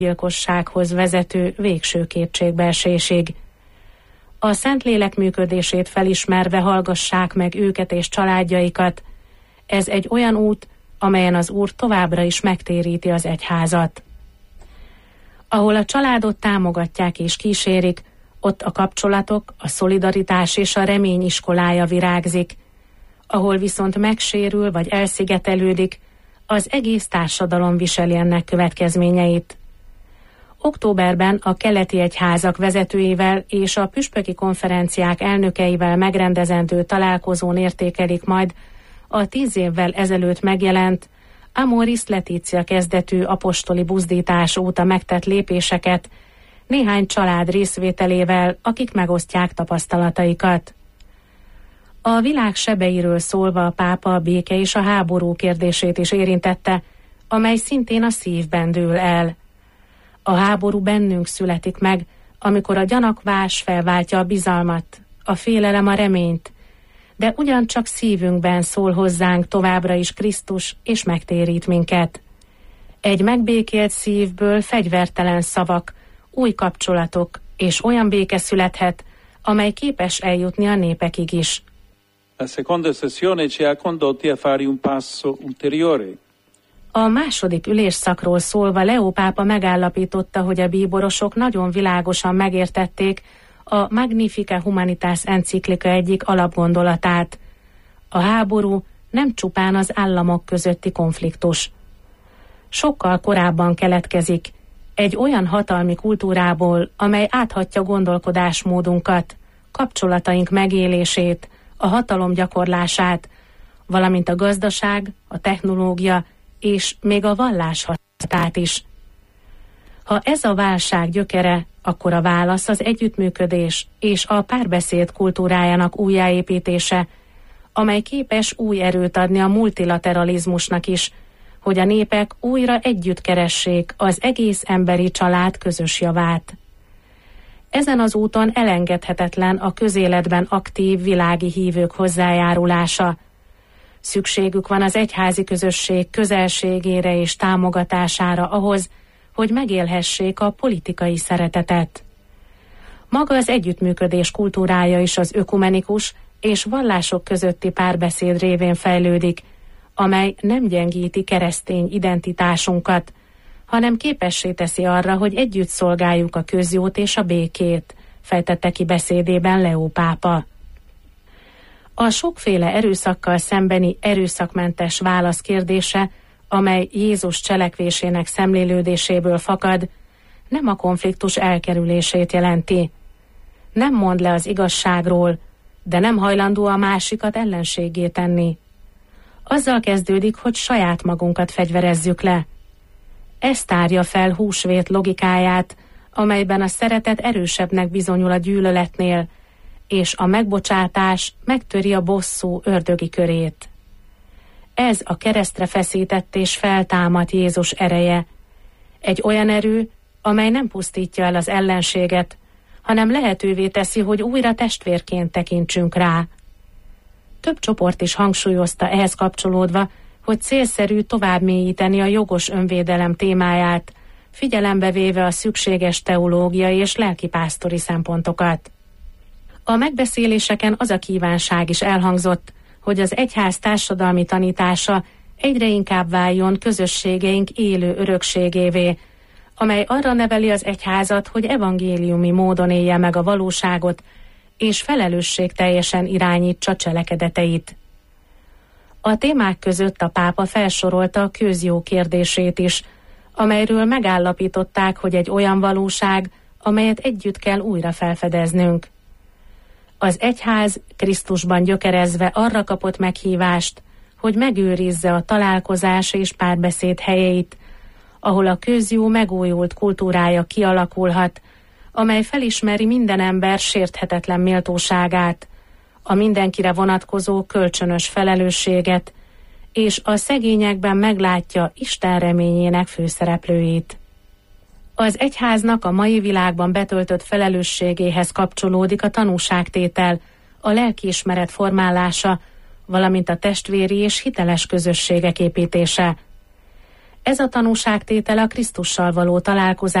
gyilkossághoz vezető végső kétségbeesésig. A Szentlélek működését felismerve hallgassák meg őket és családjaikat. Ez egy olyan út, amelyen az Úr továbbra is megtéríti az egyházat. Ahol a családot támogatják és kísérik, ott a kapcsolatok, a szolidaritás és a remény iskolája virágzik. Ahol viszont megsérül vagy elszigetelődik, az egész társadalom viseli ennek következményeit. Októberben a keleti egyházak vezetőivel és a püspöki konferenciák elnökeivel megrendezendő találkozón értékelik majd a 10 évvel ezelőtt megjelent Amoris Laetitia kezdetű apostoli buzdítás óta megtett lépéseket, néhány család részvételével, akik megosztják tapasztalataikat. A világ sebeiről szólva a pápa a béke és a háború kérdését is érintette, amely szintén a szívben dől el. A háború bennünk születik meg, amikor a gyanakvás felváltja a bizalmat, a félelem a reményt, de ugyancsak szívünkben szól hozzánk továbbra is Krisztus, és megtérít minket. Egy megbékélt szívből fegyvertelen szavak, új kapcsolatok és olyan béke születhet, amely képes eljutni a népekig is. La seconda sessione ci ha condotti a fare un passo ulteriore. A második ülésszakról szólva Leó pápa megállapította, hogy a bíborosok nagyon világosan megértették a Magnificat Humanitas enciklika egyik alapgondolatát. A háború nem csupán az államok közötti konfliktus. Sokkal korábban keletkezik, egy olyan hatalmi kultúrából, amely áthatja gondolkodásmódunkat, kapcsolataink megélését, a hatalom gyakorlását, valamint a gazdaság, a technológia és még a vallás hatát is. Ha ez a válság gyökere, akkor a válasz az együttműködés és a párbeszéd kultúrájának újjáépítése, amely képes új erőt adni a multilateralizmusnak is, hogy a népek újra együtt keressék az egész emberi család közös javát. Ezen az úton elengedhetetlen a közéletben aktív világi hívők hozzájárulása. Szükségük van az egyházi közösség közelségére és támogatására ahhoz, hogy megélhessék a politikai szeretetet. Maga az együttműködés kultúrája is az ökumenikus és vallások közötti párbeszéd révén fejlődik, amely nem gyengíti keresztény identitásunkat, hanem képessé teszi arra, hogy együtt szolgáljuk a közjót és a békét, fejtette ki beszédében Leó pápa. A sokféle erőszakkal szembeni erőszakmentes válasz kérdése, amely Jézus cselekvésének szemlélődéséből fakad, nem a konfliktus elkerülését jelenti. Nem mond le az igazságról, de nem hajlandó a másikat ellenséggé tenni. Azzal kezdődik, hogy saját magunkat fegyverezzük le. Ez tárja fel húsvét logikáját, amelyben a szeretet erősebbnek bizonyul a gyűlöletnél, és a megbocsátás megtöri a bosszú ördögi körét. Ez a keresztre feszített és feltámadt Jézus ereje. Egy olyan erő, amely nem pusztítja el az ellenséget, hanem lehetővé teszi, hogy újra testvérként tekintsünk rá. Több csoport is hangsúlyozta ehhez kapcsolódva, hogy célszerű tovább mélyíteni a jogos önvédelem témáját, figyelembe véve a szükséges teológiai és lelkipásztori szempontokat. A megbeszéléseken az a kívánság is elhangzott, hogy az egyház társadalmi tanítása egyre inkább váljon közösségeink élő örökségévé, amely arra neveli az egyházat, hogy evangéliumi módon élje meg a valóságot, és felelősségteljesen irányítsa cselekedeteit. A témák között a pápa felsorolta a közjó kérdését is, amelyről megállapították, hogy egy olyan valóság, amelyet együtt kell újra felfedeznünk. Az egyház Krisztusban gyökerezve arra kapott meghívást, hogy megőrizze a találkozás és párbeszéd helyeit, ahol a közjó megújult kultúrája kialakulhat, amely felismeri minden ember sérthetetlen méltóságát, a mindenkire vonatkozó kölcsönös felelősséget, és a szegényekben meglátja Isten reményének főszereplőit. Az egyháznak a mai világban betöltött felelősségéhez kapcsolódik a tanúságtétel, a lelkiismeret formálása, valamint a testvéri és hiteles közösségek építése. Ez a tanúságtétel a Krisztussal való találkozás